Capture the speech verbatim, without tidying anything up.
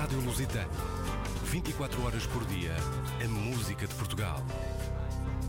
Rádio Lusitano. vinte e quatro horas por dia, a música de Portugal.